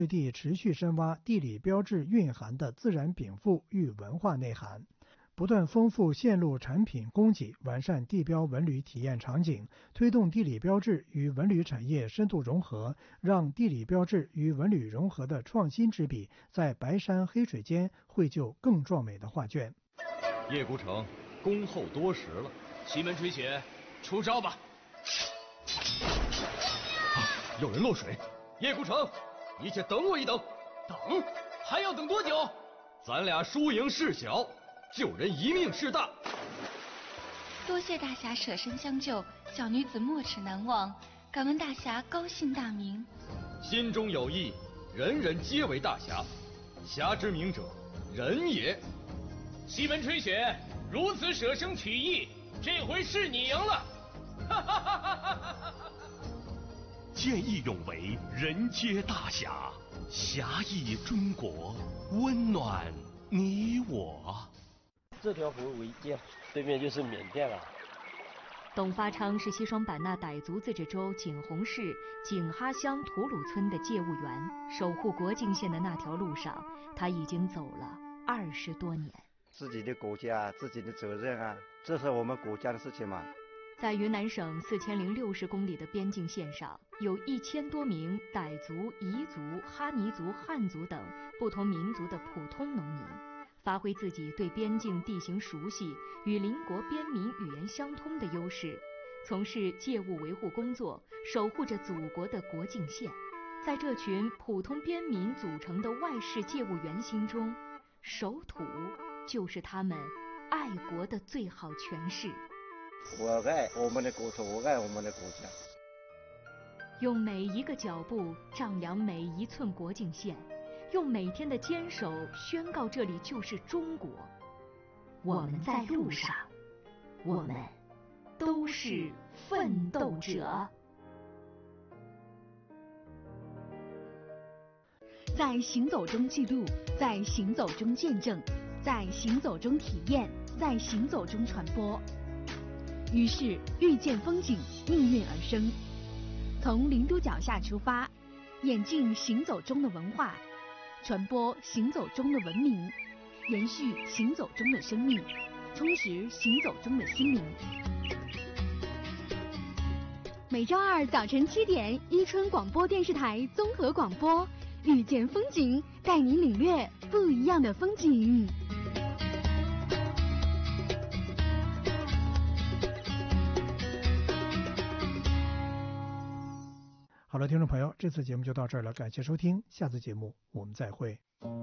地持续深挖地理标志蕴含的自然禀赋与文化内涵，不断丰富线路产品供给，完善地标文旅体验场景，推动地理标志与文旅产业深度融合，让地理标志与文旅融合的创新之笔在白山黑水间绘就更壮美的画卷。 叶孤城恭候多时了， 西门吹雪，出招吧！ 有人落水，叶孤城，你且等我一等。 等？还要等多久？ 咱俩输赢事小，救人一命事大。 多谢大侠舍身相救，小女子没齿难忘，敢问大侠高姓大名？ 心中有意，人人皆为大侠。侠之名者，仁也。 西门吹雪如此舍生取义，这回是你赢了。哈哈哈哈哈哈！ 见义勇为，人皆大侠。侠义中国，温暖你我。 这条河为界，对面就是缅甸了。 董发昌是西双版纳傣族自治州景洪市景哈乡吐鲁村的借务员，守护国境线的那条路上，他已经走了20多年。 自己的国家，自己的责任啊，这是我们国家的事情嘛。 在云南省4060公里的边境线上，有1000多名傣族、彝族、哈尼族、汉族等不同民族的普通农民，发挥自己对边境地形熟悉、与邻国边民语言相通的优势，从事借务维护工作，守护着祖国的国境线。在这群普通边民组成的外事借务员心中，守土就是他们爱国的最好诠释。 我爱我们的国土，我爱我们的国家。 用每一个脚步丈量每一寸国境线，用每天的坚守宣告这里就是中国。我们在路上，我们都是奋斗者。 在行走中记录，在行走中见证，在行走中体验，在行走中传播。于是遇见风景应运而生，从零度脚下出发，演进行走中的文化，传播行走中的文明，延续行走中的生命，充实行走中的心灵。每周二早晨7点，伊春广播电视台综合广播，遇见风景，带你领略不一样的风景。 好了，听众朋友，这次节目就到这儿了，感谢收听，下次节目我们再会。